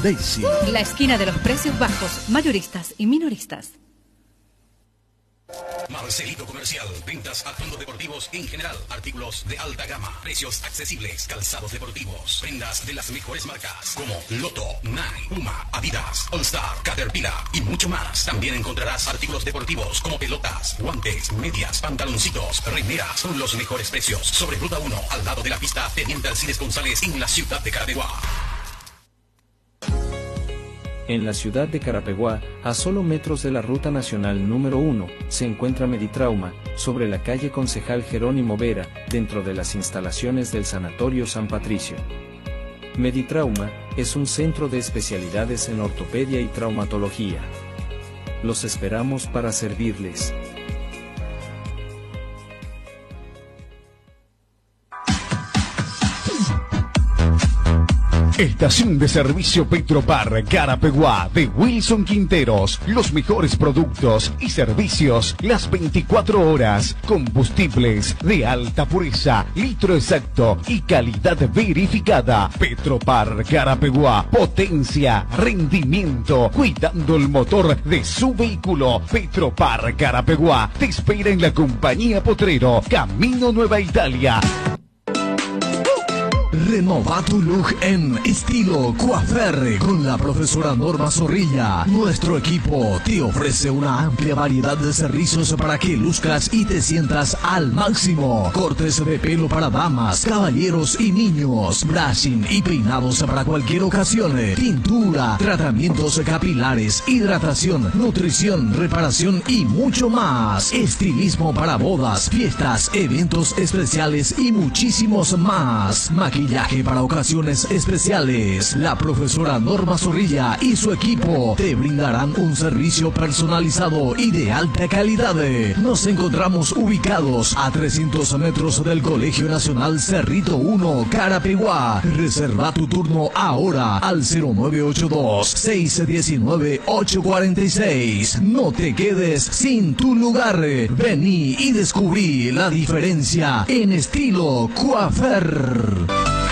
Daisy. La esquina de los precios bajos, mayoristas y minoristas. Marcelito Comercial, ventas a fondos deportivos en general, artículos de alta gama, precios accesibles, calzados deportivos, prendas de las mejores marcas como Lotto, Nike, Puma, Adidas, All Star, Caterpillar y mucho más. También encontrarás artículos deportivos como pelotas, guantes, medias, pantaloncitos, remeras, con los mejores precios. Sobre Ruta 1, al lado de la pista, teniente Alcides González en la ciudad de Carapeguá. En la ciudad de Carapeguá, a solo metros de la ruta nacional número 1, se encuentra Meditrauma, sobre la calle Concejal Jerónimo Vera, dentro de las instalaciones del Sanatorio San Patricio. Meditrauma es un centro de especialidades en ortopedia y traumatología. Los esperamos para servirles. Estación de servicio Petropar Carapeguá de Wilson Quinteros. Los mejores productos y servicios las 24 horas. Combustibles de alta pureza, litro exacto y calidad verificada. Petropar Carapeguá. Potencia, rendimiento, cuidando el motor de su vehículo. Petropar Carapeguá te espera en la compañía Potrero, Camino Nueva Italia. Renova tu look en estilo coafer con la profesora Norma Zorrilla. Nuestro equipo te ofrece una amplia variedad de servicios para que luzcas y te sientas al máximo. Cortes de pelo para damas, caballeros y niños, brushing y peinados para cualquier ocasión, tintura, tratamientos capilares, hidratación, nutrición, reparación y mucho más. Estilismo para bodas, fiestas, eventos especiales y muchísimos más. Maquillaje para ocasiones especiales. La profesora Norma Zorrilla y su equipo te brindarán un servicio personalizado y de alta calidad. Nos encontramos ubicados a 300 metros del Colegio Nacional Cerrito 1, Carapeguá. Reserva tu turno ahora al 0982-619-846. No te quedes sin tu lugar. Vení y descubrí la diferencia en estilo coafer.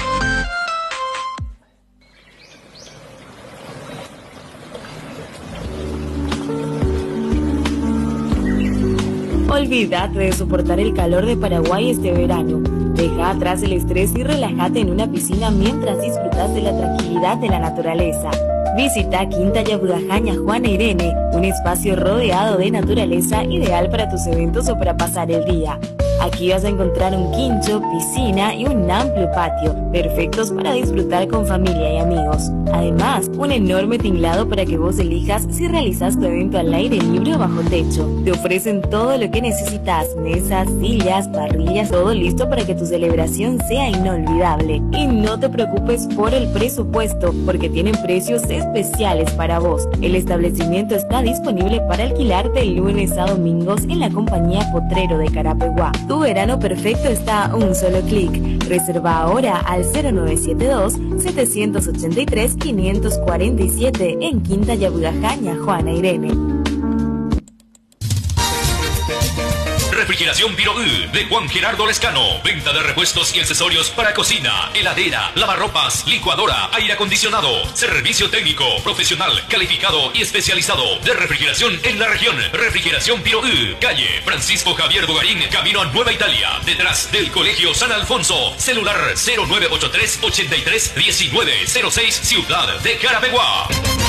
Olvídate de soportar el calor de Paraguay este verano. Deja atrás el estrés y relájate en una piscina mientras disfrutas de la tranquilidad de la naturaleza. Visita Quinta Yabugajaña Juana Irene, un espacio rodeado de naturaleza ideal para tus eventos o para pasar el día. Aquí vas a encontrar un quincho, piscina y un amplio patio, perfectos para disfrutar con familia y amigos. Además, un enorme tinglado para que vos elijas si realizas tu evento al aire libre o bajo techo. Te ofrecen todo lo que necesitas, mesas, sillas, parrillas, todo listo para que tu celebración sea inolvidable. Y no te preocupes por el presupuesto, porque tienen precios especiales para vos. El establecimiento está disponible para alquilar de lunes a domingos en la compañía Potrero de Carapeguá. Tu verano perfecto está a un solo clic. Reserva ahora al 0972-783-547 en Quinta Yabugajaña Juana Irene. Refrigeración Piro de Juan Gerardo Lescano. Venta de repuestos y accesorios para cocina, heladera, lavarropas, licuadora, aire acondicionado. Servicio técnico, profesional, calificado y especializado de refrigeración en la región. Refrigeración Piro calle Francisco Javier Bogarín, camino a Nueva Italia, detrás del Colegio San Alfonso. Celular 0983 83 19 06, Ciudad de Carapeguá.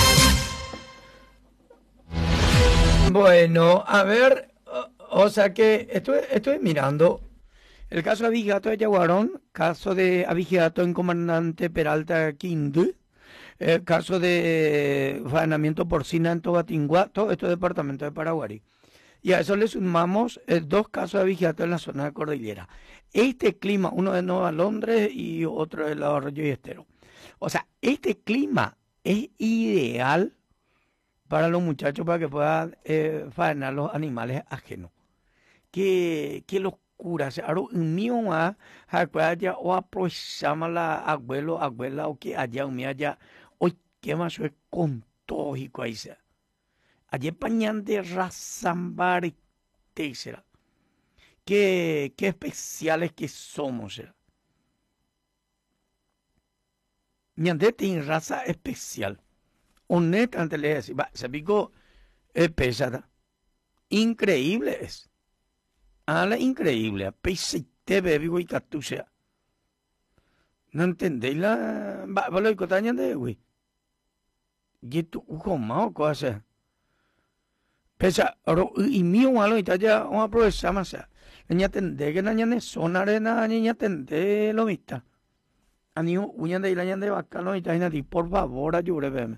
Bueno, a ver. O sea que estoy mirando el caso de abigeato de Yaguarón, caso de abigeato en Comandante Peralta Quindú, el caso de faenamiento porcina en Tobatinguá, todo esto es departamento de Paraguarí. Y a eso le sumamos 2 casos de abigeato en la zona de Cordillera. Este clima, uno de Nueva Londres y otro de Lado Arroyo y Estero. O sea, este clima es ideal para los muchachos para que puedan faenar los animales ajenos. Que locura, ahora mío a ya o aprovechamos la abuela o que allá un allá hoy qué más es con todo y coisa. Allí pañan de razambar será. Qué especiales que somos, será. Ñandé tiene raza especial. honestamente le decía, se picó pesada. Increíble es. Increíble. Peisite bebigo y catucha. No entendéis la... Va lo cotaña de güey. Y tu ujo mao cosa. Pesa, y mío algo y ya vamos a aprovechar más. Niña tendé que niña son arena, niña tendé lo vista. Ani uñan de la de bacano y taina di por favor ayure veme.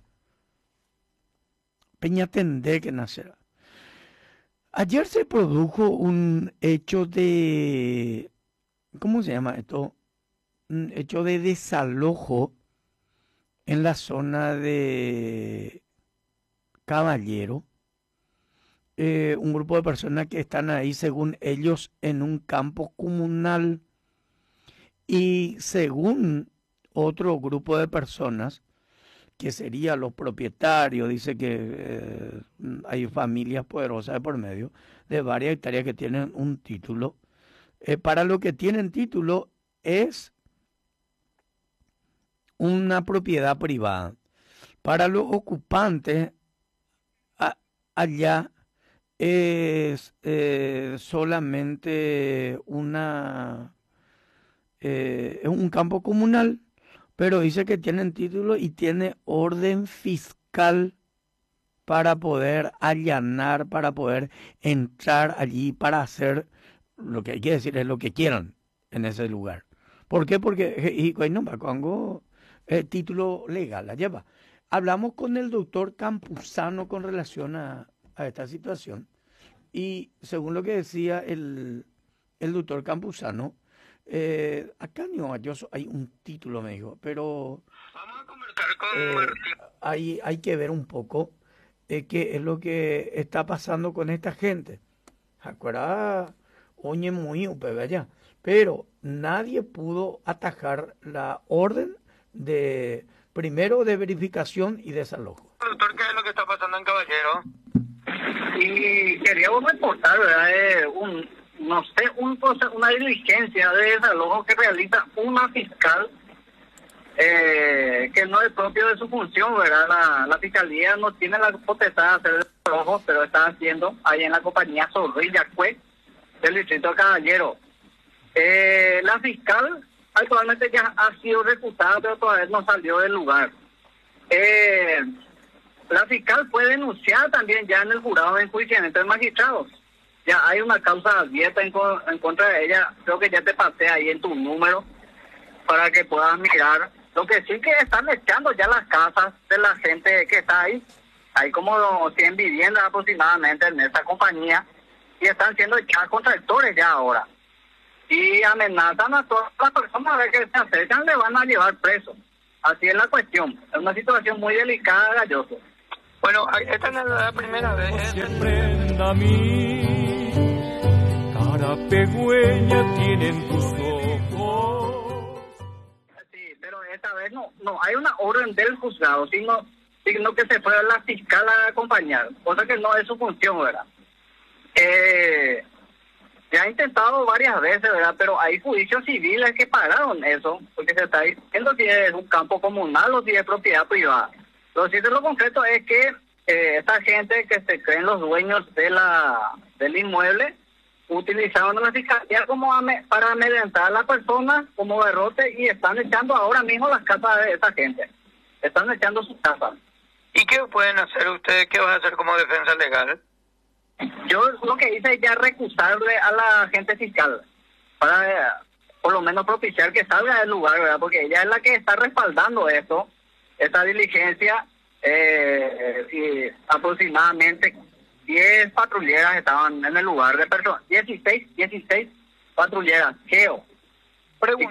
Peña tendé que nacerá. Ayer se produjo un hecho de... ¿Cómo se llama esto? Un hecho de desalojo en la zona de Caballero. Un grupo de personas que están ahí, según ellos, en un campo comunal. Y según otro grupo de personas, que serían los propietarios, dice que hay familias poderosas de por medio, de varias hectáreas que tienen un título. Para lo que tienen título es una propiedad privada. Para los ocupantes, allá es solamente un campo comunal, pero dice que tienen título y tiene orden fiscal para poder allanar, para poder entrar allí, para hacer lo que hay que decir es lo que quieran en ese lugar. ¿Por qué? Porque cuando título legal la lleva. Hablamos con el doctor Campuzano con relación a esta situación y según lo que decía el doctor Campuzano, acá en Nueva hay un título, me dijo, pero vamos a conversar con Martín. Hay que ver un poco qué es lo que está pasando con esta gente. Acuérdate, oye, muy allá, pero nadie pudo atajar la orden primero de verificación y desalojo. Doctor, ¿qué es lo que está pasando en Caballero? Y queríamos reportar, ¿verdad? Una diligencia de desalojo que realiza una fiscal que no es propio de su función, ¿verdad? La fiscalía no tiene la potestad de hacer desalojo, pero está haciendo ahí en la compañía Zorrilla Cue del distrito de Caballero. La fiscal actualmente ya ha sido recusada, pero todavía no salió del lugar. La fiscal fue denunciada también ya en el jurado de enjuiciamiento de magistrados. Ya hay una causa abierta en contra de ella. Creo que ya te pasé ahí en tu número para que puedas mirar. Lo que sí que están echando ya las casas de la gente que está ahí. Hay como 100 viviendas aproximadamente en esta compañía y están siendo echadas contractores ya ahora. Y amenazan a todas las personas a ver que se acercan, le van a llevar preso. Así es la cuestión. Es una situación muy delicada, Galloso. Bueno, esta no es la primera vez. Siempre a mí, carapegüeña tienen tus ojos. Sí, pero esta vez no hay una orden del juzgado, sino que se fue la fiscal a acompañar, cosa que no es su función, ¿verdad? Se ha intentado varias veces, ¿verdad? Pero hay juicios civiles que pararon eso, porque se está diciendo si es un campo comunal o si es propiedad privada. Lo cierto, lo concreto es que esta gente que se creen los dueños del inmueble utilizaron a la fiscalía como para amedrentar a la persona como derrote y están echando ahora mismo las casas de esa gente. Están echando sus casas. ¿Y qué pueden hacer ustedes? ¿Qué van a hacer como defensa legal? Yo lo que hice es ya recusarle a la agente fiscal para por lo menos propiciar que salga del lugar, ¿verdad? Porque ella es la que está respaldando esto, esta diligencia. Y aproximadamente 10 patrulleras estaban en el lugar de personas, 16 patrulleras, geo. Pregunté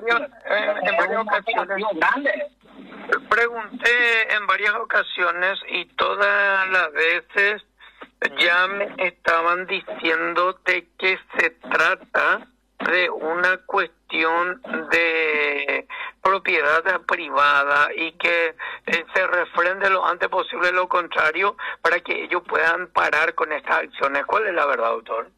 en varias ocasiones y todas las veces ya me estaban diciendo de que se trata de una cuestión de propiedad privada y que se refrende lo antes posible lo contrario para que ellos puedan parar con estas acciones. ¿Cuál es la verdad, doctor?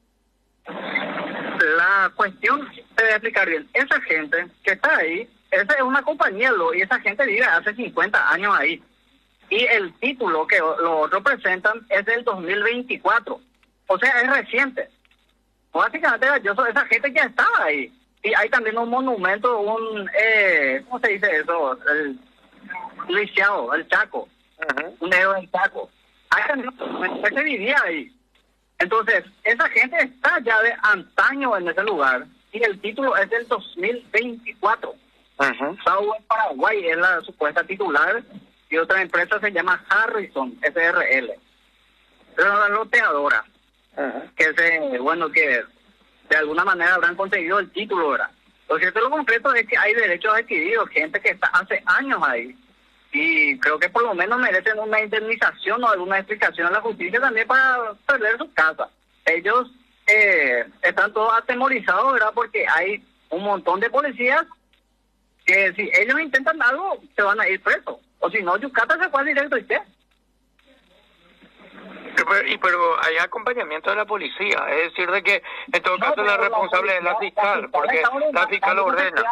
La cuestión, te voy a explicar bien. Esa gente que está ahí, esa es una compañía y esa gente vive hace 50 años ahí. y el título que los otros presentan es del 2024. O sea, es reciente. Básicamente yo soy esa gente que estaba ahí. Y hay también un monumento, ¿cómo se dice eso? El lisiado, el Chaco. Un héroe del Chaco. Hay también un monumento que se vivía ahí. Entonces, esa gente está ya de antaño en ese lugar. Y el título es del 2024. Southwest Paraguay es la supuesta titular. Y otra empresa se llama Harrison SRL. Es una loteadora. Que de alguna manera habrán conseguido el título, ¿verdad? Lo cierto, lo concreto es que hay derechos adquiridos, gente que está hace años ahí, y creo que por lo menos merecen una indemnización o alguna explicación a la justicia también para perder su casa. Ellos están todos atemorizados, ¿verdad? Porque hay un montón de policías que si ellos intentan algo, se van a ir presos. O si no, Yucatán se fue directo y qué. Pero hay acompañamiento de la policía, es decir, de que en todo caso la responsable es la fiscal, porque la fiscal ordena.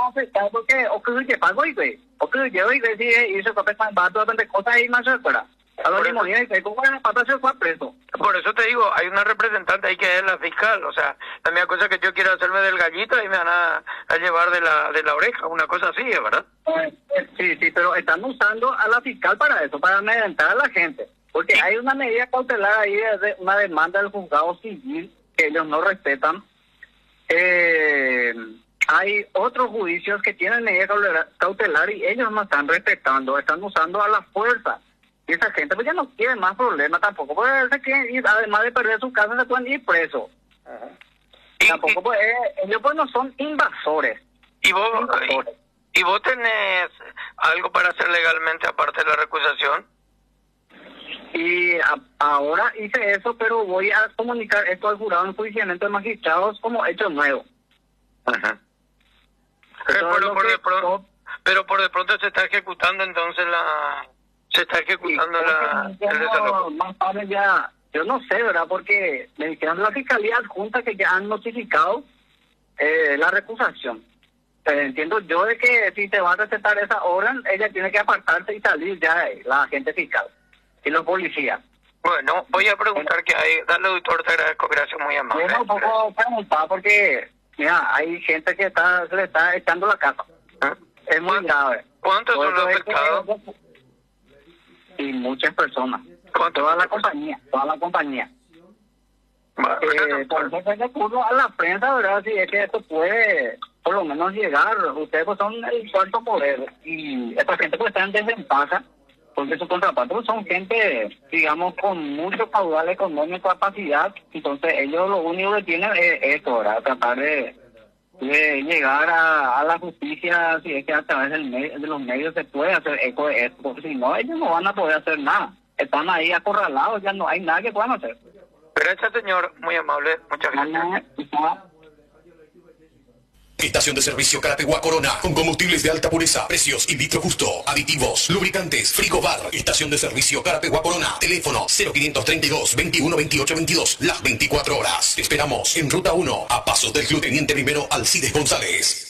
Por eso te digo, hay una representante ahí que es la fiscal, o sea, la misma cosa que yo quiero hacerme del gallito y me van a llevar de la oreja, una cosa así, ¿verdad? Sí, pero están usando a la fiscal para eso, para amedrentar a la gente. Porque hay una medida cautelar ahí, una demanda del juzgado civil que ellos no respetan. Hay otros juicios que tienen medida cautelar y ellos no están respetando, están usando a la fuerza. Y esa gente pues ya no quiere más problemas tampoco, porque además de perder su casa se pueden ir presos. Tampoco pues, ellos pues no son invasores. ¿Y vos tenés algo para hacer legalmente aparte de la recusación? Y ahora hice eso, pero voy a comunicar esto al jurado en enjuiciamiento de magistrados como hecho nuevo. Pero por de pronto se está ejecutando entonces el desalojo. Más tarde ya, yo no sé, ¿verdad? Porque me dijeron de la Fiscalía Adjunta que ya han notificado la recusación. Pero entiendo yo de que si se va a recetar esa orden, ella tiene que apartarse y salir ya la agente fiscal y los policías. Bueno, voy a preguntar qué hay. Dale, doctor, te agradezco, gracias, muy amable. Yo un poco preguntado porque, mira, hay gente que se le está echando la casa. Es muy grave. ¿Cuántos son los afectados? Y muchas personas. Toda la compañía. Por eso se recurso a la prensa, ¿verdad? Si es que esto puede, por lo menos, llegar. Ustedes pues son el cuarto poder. Y esta gente pues está en desventaja. Porque sus contrapartes son gente, digamos, con mucho caudal económico, capacidad. Entonces ellos lo único que tienen es esto, ¿verdad? Tratar de llegar a la justicia, si es que a través de los medios se puede hacer eco de esto. Porque si no, ellos no van a poder hacer nada. Están ahí acorralados, ya no hay nada que puedan hacer. Gracias, señor. Muy amable. Muchas gracias. Estación de servicio Carapeguá Corona, con combustibles de alta pureza, precios in vitro justo, aditivos, lubricantes, frigobar. Estación de servicio Carapeguá Corona, teléfono 0532 21 28 22, las 24 horas. Te esperamos en Ruta 1, a pasos del Club Teniente Primero Alcides González.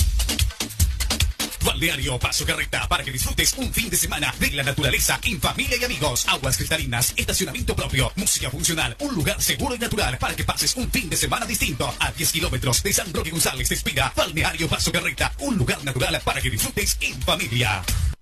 Balneario Paso Carreta, para que disfrutes un fin de semana de la naturaleza en familia y amigos. Aguas cristalinas, estacionamiento propio, música funcional, un lugar seguro y natural para que pases un fin de semana distinto. A 10 kilómetros de San Roque González te espera Balneario Paso Carreta, un lugar natural para que disfrutes en familia.